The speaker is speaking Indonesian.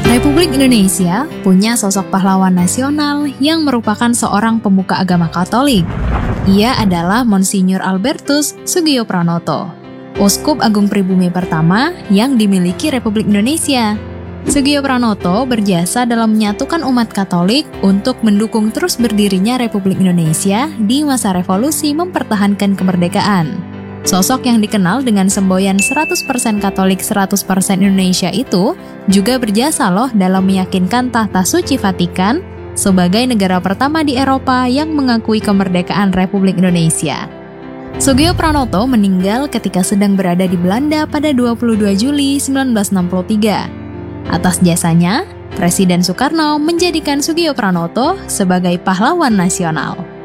Republik Indonesia punya sosok pahlawan nasional yang merupakan seorang pemuka agama Katolik. Ia adalah Monsinyur Albertus Soegiopranoto, Uskup Agung Pribumi pertama yang dimiliki Republik Indonesia. Soegiopranoto berjasa dalam menyatukan umat Katolik untuk mendukung terus berdirinya Republik Indonesia di masa revolusi mempertahankan kemerdekaan. Sosok yang dikenal dengan semboyan 100% Katolik 100% Indonesia itu juga berjasa loh dalam meyakinkan tahta suci Vatikan sebagai negara pertama di Eropa yang mengakui kemerdekaan Republik Indonesia. Soegiopranoto meninggal ketika sedang berada di Belanda pada 22 Juli 1963. Atas jasanya, Presiden Soekarno menjadikan Soegiopranoto sebagai pahlawan nasional.